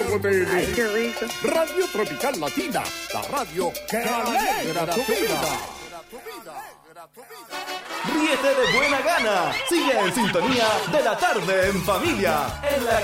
RTN. Ay, qué rico. Radio Tropical Latina, la radio que alegra tu vida. Ríete de buena gana. Sigue en sintonía de La Tarde en Familia. En la